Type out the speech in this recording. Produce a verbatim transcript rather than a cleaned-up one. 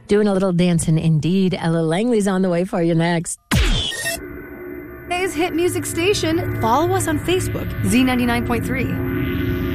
Doing a little dancing indeed. Ella Langley's on the way for you next. Today's hit music station. Follow us on Facebook, Z ninety-nine point three.